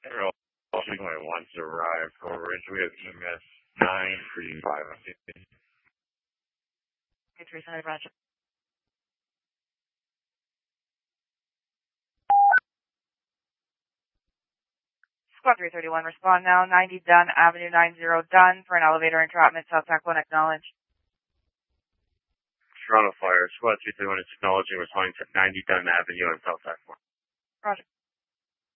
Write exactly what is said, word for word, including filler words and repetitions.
Arrow wants to arrive for Ridge. We have E M S nine three five. Okay, three side, Roger. Squad three thirty-one, respond now. ninety Dunn Avenue, ninety Dunn for an elevator entrapment. South Tac one, acknowledge. Toronto Fire, Squad three thirty-one is acknowledging responding to ninety Dunn Avenue on South Tac one. Roger.